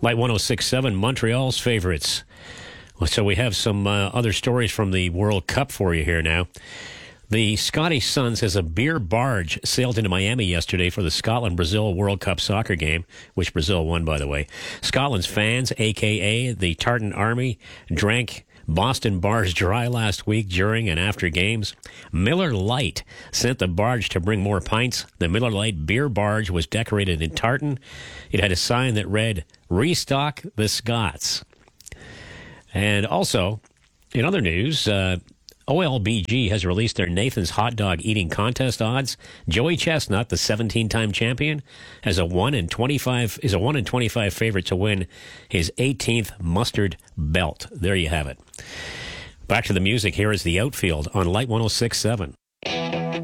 Light 106.7, Montreal's favorites. So we have some other stories from the World Cup for you here now. The Scottish Sun says a beer barge sailed into Miami yesterday for the Scotland-Brazil World Cup soccer game, which Brazil won, by the way. Scotland's fans, a.k.a. the Tartan Army, drank Boston bars dry last week during and after games. Miller Lite sent the barge to bring more pints. The Miller Lite beer barge was decorated in tartan. It had a sign that read, "Restock the Scots." And also, in other news, OLBG has released their Nathan's Hot Dog Eating Contest odds. Joey Chestnut, the 17-time champion, is a 1 in 25 favorite to win his 18th mustard belt. There you have it. Back to the music. Here is The Outfield on Light 106.7.